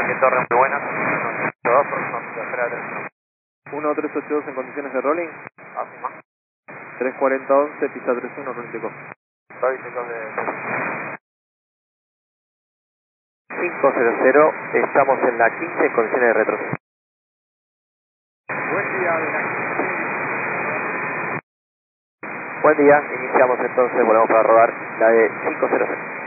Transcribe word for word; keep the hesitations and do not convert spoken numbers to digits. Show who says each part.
Speaker 1: Que torre muy buena.
Speaker 2: uno tres ocho dos en condiciones de rolling.
Speaker 1: Afirma.
Speaker 2: tres cuarenta once, pista treinta y uno, rolling takeoff.
Speaker 1: Rolling de cinco cero cero, estamos en la quince en condiciones de retroceso.
Speaker 2: Buen día,
Speaker 1: Buen día, iniciamos entonces, volvemos para rodar la de cinco cero cero.